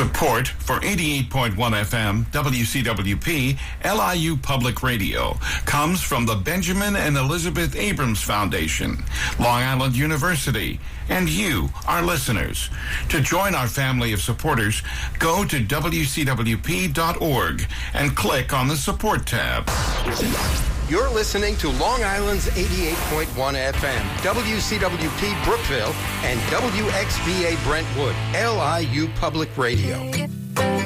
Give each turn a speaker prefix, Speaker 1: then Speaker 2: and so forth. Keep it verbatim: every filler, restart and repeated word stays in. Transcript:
Speaker 1: Support for eighty-eight point one F M W C W P L I U Public Radio comes from the Benjamin and Elizabeth Abrams Foundation, Long Island University, and you, our listeners. To join our family of supporters, go to W C W P dot org and click on the Support tab.
Speaker 2: You're listening to Long Island's eighty-eight point one F M, W C W P Brookville, and W X V A Brentwood, L I U Public Radio.